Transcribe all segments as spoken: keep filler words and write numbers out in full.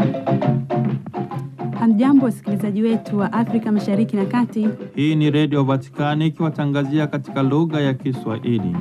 Hamjambo wasikilizaji wetu wa Afrika Mashariki na Kati. Hii ni Radio Vatikani ikiwatangazia katika lugha ya Kiswahili.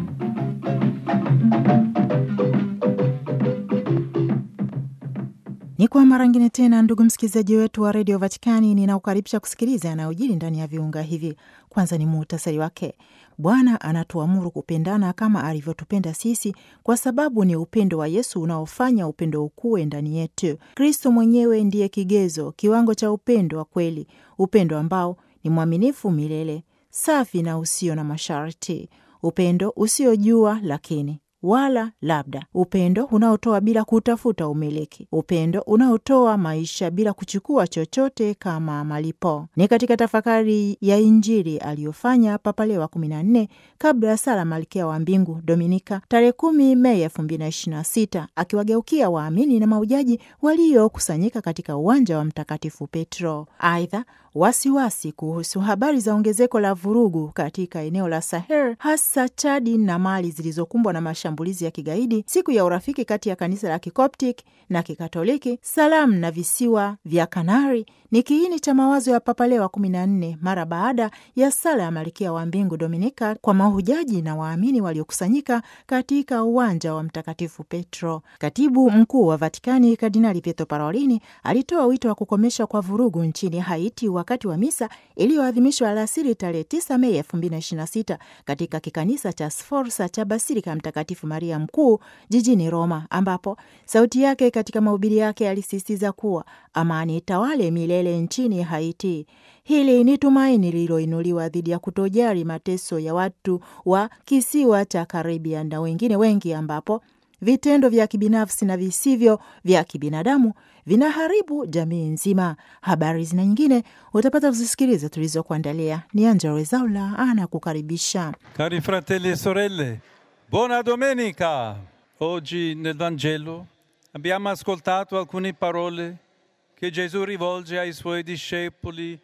Ni kwa mara nyingine tena, ndugu msikilizaji wetu wa Radio Vatikani, ninaukaribisha kusikiliza yanayojiri ndani ya viunga hivi. Kwanza ni muhtasari wake. Bwana anatuamuru kupendana kama alivyotupenda sisi, kwa sababu ni upendo wa Yesu unaofanya upendo ukue ndani yetu. Kristo mwenyewe ndiye kigezo, kiwango cha upendo wa kweli, upendo ambao ni mwaminifu milele, safi na usio na masharti, upendo usiojua lakini wala labda, upendo unaotoa bila kutafuta umiliki, upendo unaotoa maisha bila kuchukua chochote kama malipo. Ni katika tafakari ya Injili aliyofanya Papa Leo wa kumi na nne kabla ya sala Malkia wa Mbingu Dominika tarehe kumi Mei elfu mbili na ishirini na sita, akiwageukia waamini na maujaji waliokusanyika katika uwanja wa Mtakatifu Petro. Aidha, wasiwasi kuhusu habari za ongezeko la vurugu katika eneo la Sahel, hasa Chadi na Mali zilizokumbwa na mashambulizi ya kigaidi, siku ya urafiki kati ya kanisa la Kikoptik na Kikatoliki, Salamu na visiwa vya Kanari ni kiini cha mawazo ya Papa Leo wa kumi na nne mara baada ya sala ya Malkia wa Mbingu Dominika kwa mahujaji na waamini waliokusanyika katika uwanja wa Mtakatifu Petro. Katibu mkuu wa Vatikani Kardinali Pietro Parolini alitoa wito wa kukomesha kwa vurugu nchini Haiti wakati wa misa iliyoadhimishwa alasiri tarehe tisa Mei elfu mbili na ishirini na sita katika kikanisa cha Sforza cha Basilika ya Mtakatifu Maria Mkuu jijini Roma, ambapo sauti yake katika mahubiri yake alisisitiza kuwa amani itawale milele nchini Haiti. Hili ni tumaini lililoinuliwa dhidi ya kutojali mateso ya watu wa kisiwa cha Caribbean na wengine wengi, ambapo vitendo vya kibinafsi na visivyo vya kibinadamu vinaharibu jamii nzima. Habari zina nyingine utapata kuzisikiliza tulizokuandalia. Ni Angelo Wezaula anakukaribisha. Cari fratelli e sorelle, buona domenica. Oggi nel Vangelo abbiamo ascoltato alcune parole che Gesù rivolge ai suoi discepoli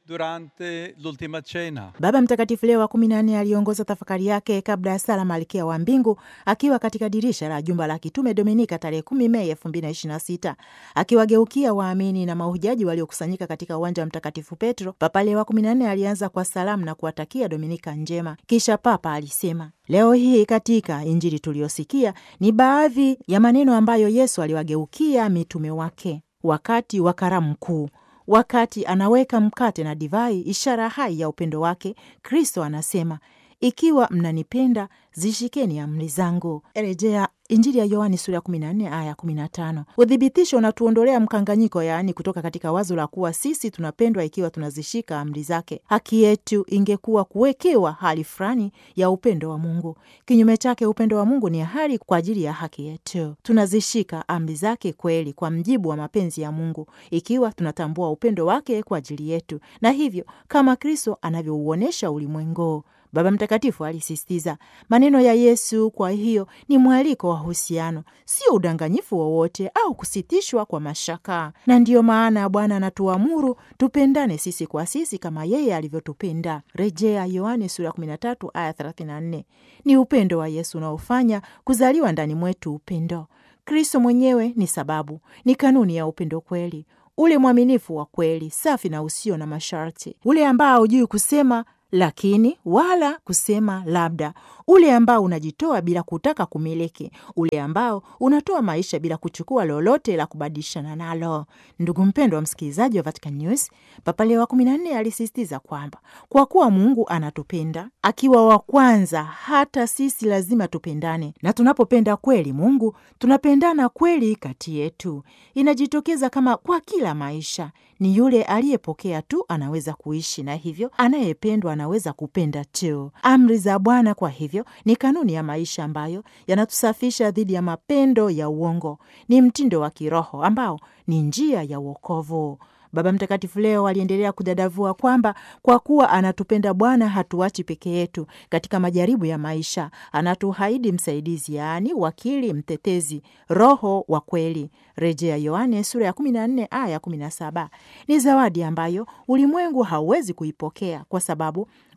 durante l'ultima cena. Baba Mtakatifu Leo wa kumi na nne aliongoza tafakari yake kabla ya sala Malkia wa Mbingu akiwa katika dirisha la jumba la kitume Dominika tarehe kumi Mei elfu mbili na ishirini na sita, akiwageukia waamini na mahujaji waliokusanyika katika uwanja wa Mtakatifu Petro. Papa Leo wa kumi na nne alianza kwa salamu na kuwatakia Dominika njema. Kisha Papa alisema, leo hii katika Injili tuliyosikia ni baadhi ya maneno ambayo Yesu aliwageukia mitume wake wakati wa karamu kuu. Wakati anaweka mkate na divai, ishara hai ya upendo wake, Kristo anasema, ikiwa mnanipenda, zishikeni amri zangu. Rejea Injili ya Yohani sura ya kumi na nne aya kumi na tano. Udhibitisho unatuondolea mkanganyiko, yaani kutoka katika wazo la kuwa sisi tunapendwa ikiwa tunazishika amri zake. Haki yetu ingekuwa kuwekewa hali fulani ya upendo wa Mungu. Kinyume chake, upendo wa Mungu ni hali kwa ajili ya haki yetu. Tunazishika amri zake kweli kwa mjibu wa mapenzi ya Mungu, ikiwa tunatambua upendo wake kwa ajili yetu, na hivyo kama Kristo anavyouonesha ulimwengu. Baba Mtakatifu alisisitiza maneno ya Yesu. Kwa hiyo ni mwaliko wa uhusiano, sio udanganyifu wowote au kusitishwa kwa mashaka. Na ndiyo maana Bwana anatuamuru tupendane sisi kwa sisi kama yeye alivyotupenda. Rejea Yohane sura ya kumi na tatu aya thelathini na nne. Ni upendo wa Yesu unaofanya kuzaliwa ndani mwetu upendo. Kristo mwenyewe ni sababu, ni kanuni ya upendo kweli, ule mwaminifu wa kweli, safi na usio na masharti, ule ambao hujui kusema lakini wala kusema labda, ule ambao unajitoa bila kutaka kumiliki, ule ambao unatoa maisha bila kuchukua lolote la kubadilishana nalo. Ndugu mpendwa wa msikilizaji wa Vatican News, Papa Leo wa kumi na nne alisisitiza kwamba kwa kuwa Mungu anatupenda akiwa wa kwanza, hata sisi lazima tupendane, na tunapopenda kweli Mungu, tunapendana kweli kati yetu. Inajitokeza kama kwa kila maisha, ni yule aliyepokea tu anaweza kuishi, na hivyo anayependwa anaweza kupenda tu. Amri za Bwana kwa hivyo ni kanuni ya maisha ambayo yanatusafisha dhidi ya mapendo ya uongo. Ni mtindo wa kiroho ambao ni njia ya wokovu. Baba Mtakatifu leo aliendelea kudadavua kwamba kwa kuwa anatupenda Bwana hatuachi peke yetu katika majaribu ya maisha. Anatuhaidi msaidizi, yaani wakili mtetezi, Roho wa kweli. Rejea Yohane sura ya kumi na nne aya kumi na saba. Ni zawadi ambayo ulimwengu hauwezi kuipokea kwa sababu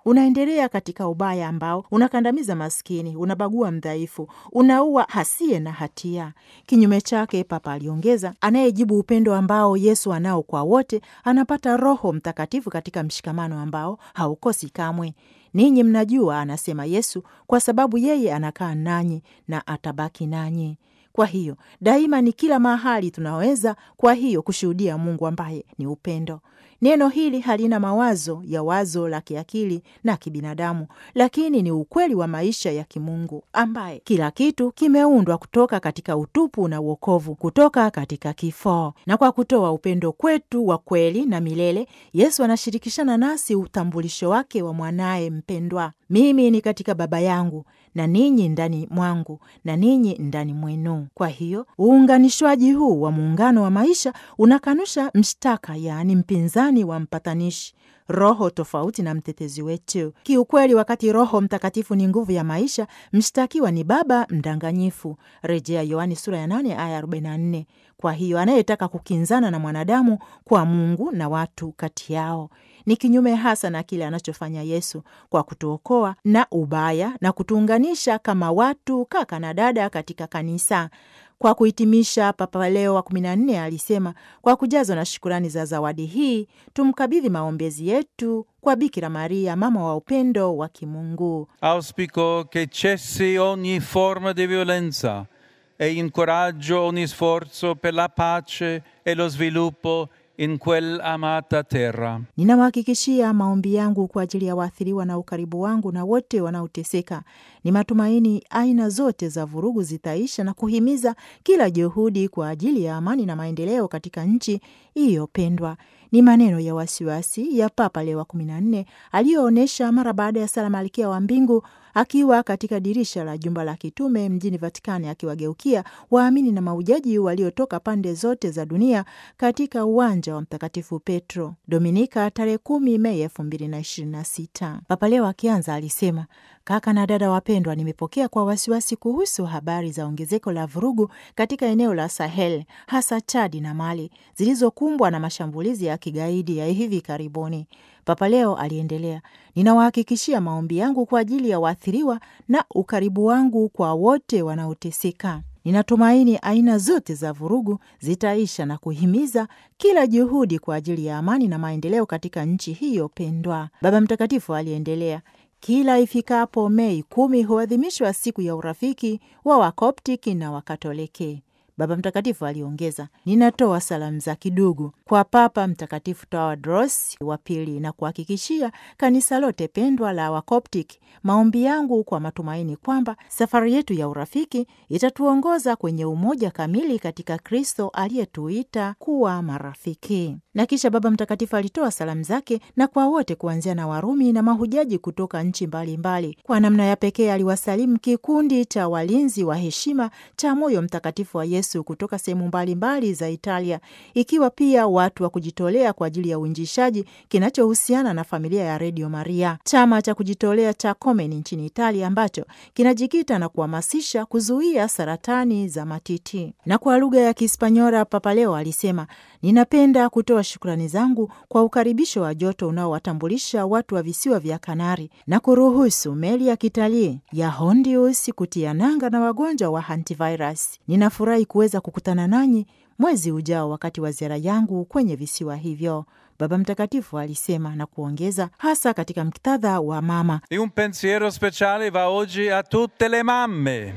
unaendelea katika ubaya ambao unakandamiza maskini, unabagua mdhaifu, unaua hasiye na hatia. Kinyume chake, Papa aliongeza, anayejibu upendo ambao Yesu anao kwa wote anapata Roho Mtakatifu katika mshikamano ambao haukosi kamwe. Ninyi mnajua, anasema Yesu, kwa sababu yeye anakaa nanyi na atabaki nanyi. Kwa hiyo daima ni kila mahali tunaweza kwa hiyo kushuhudia Mungu ambaye ni upendo. Neno hili halina mawazo ya wazo la kiakili na kibinadamu, lakini ni ukweli wa maisha ya kimungu ambaye kila kitu kimeundwa kutoka katika utupu na uokovu, kutoka katika kifo. Na kwa kutoa upendo kwetu wa kweli na milele, Yesu anashirikishana nasi utambulisho wake wa mwanaye mpendwa. Mimi ni katika Baba yangu na ninyi ndani mwangu na ninyi ndani mwenu. Kwa hiyo uunganishwaji huu wa muungano wa maisha unakanusha mshtaka, yaani mpinzani wa mpatanishi, roho tofauti na mtetezi wetu. Kiukweli, wakati Roho Mtakatifu ni nguvu ya maisha, mshtakiwa ni baba mdanganyifu, rejea Yohani sura ya nane aya arobaini na nne. Kwa hiyo anayetaka kukinzana na mwanadamu kwa Mungu na watu kati yao ni kinyume hasa na kile anachofanya Yesu kwa kutuokoa na ubaya na kutuunganisha kama watu, kaka na dada katika kanisa. Kwa kuhitimisha, Papa Leo wa kumi na nne alisema, kwa kujazwa na shukurani za zawadi hii, tumkabidhi maombezi yetu kwa Bikira Maria, mama wa upendo wa kimungu. Auspico che cessi ogni forma di violenza e incoraggio ogni sforzo per la pace e lo sviluppo in quell'amata terra. Ninawahakikishia maombi yangu kwa ajili ya waathiriwa na ukaribu wangu na wote wanaoteseka. Ni matumaini aina zote za vurugu zitaisha na kuhimiza kila juhudi kwa ajili ya amani na maendeleo katika nchi iliyopendwa. Ni maneno ya wasiwasi ya Papa Leo wa kumi na nne aliyoonyesha mara baada ya sala Malkia wa Mbingu akiwa katika dirisha la jumba la kitume mjini Vatikani, akiwageukia waamini na maujaji waliotoka pande zote za dunia katika uwanja wa Mtakatifu Petro, Dominika tarehe kumi Mei elfu mbili na ishirini na sita. Papa Leo akianza alisema, kaka na dada wapendwa, nimepokea kwa wasiwasi kuhusu habari za ongezeko la vurugu katika eneo la Sahel, hasa Chadi na Mali, zilizokumbwa na mashambulizi ya kigaidi ya hivi karibuni. Papa Leo aliendelea, ninawahakikishia maombi yangu kwa ajili ya waathiriwa na ukaribu wangu kwa wote wanaoteseka. Ninatumaini aina zote za vurugu zitaisha na kuhimiza kila juhudi kwa ajili ya amani na maendeleo katika nchi hiyo pendwa. Baba Mtakatifu aliendelea, kila ifikapo Mei kumi huadhimishwa siku ya urafiki wa Wakoptiki na Wakatoliki. Baba Mtakatifu aliongeza, ninatoa salamu za kidugu kwa Papa Mtakatifu Tawadros wa pili na kuhakikishia kanisa lote pendwa la Wakoptiki maombi yangu kwa matumaini kwamba safari yetu ya urafiki itatuongoza kwenye umoja kamili katika Kristo aliyetuita kuwa marafiki. Na kisha Baba Mtakatifu alitoa salamu zake na kwa wote, kuanzia na Warumi na mahujaji kutoka nchi mbalimbali. Kwa namna ya pekee aliwasalimu kikundi cha walinzi wa heshima cha moyo mtakatifu wa Yesu kutoka sehemu mbalimbali za Italia, ikiwa pia watu wa kujitolea kwa ajili ya uinjishaji kinachohusiana na familia ya Radio Maria, chama cha kujitolea cha Komen nchini Italia ambacho kinajikita na kuhamasisha kuzuia saratani za matiti. Na kwa lugha ya Kihispanyola, Papa Leo alisema, ninapenda kutoa shukrani zangu kwa ukaribisho wa joto unaowatambulisha watu wa visiwa vya Kanari na kuruhusu meli ya kitalii ya Hondius kutia nanga na wagonjwa wa hantavirus. Ninafurahi kuweza kukutana nanyi mwezi ujao wakati wa ziara yangu kwenye visiwa hivyo, Baba Mtakatifu alisema na kuongeza, hasa katika muktadha wa mama. E un pensiero speciale va oggi a tutte le mamme.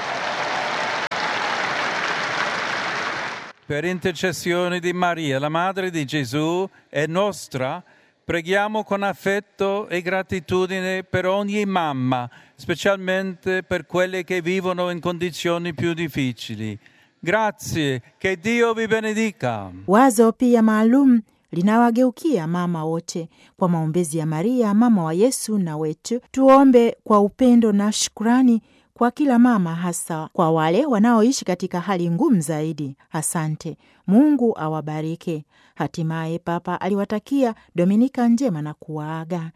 Per intercessione di Maria, la Madre di Gesù e nostra, preghiamo con affetto e gratitudine per ogni mamma, specialmente per quelle che vivono in condizioni più difficili. Grazie, che Dio vi benedica. Wazo pia maalum linawageukia mama wote. Kwa maombezi ya Maria, mama wa Yesu na wetu, tuombe kwa upendo na shukrani kwa kila mama, hasa kwa wale wanaoishi katika hali ngumu zaidi. Asante. Mungu awabariki. Hatimaye Papa aliwatakia Dominika njema na kuwaaga.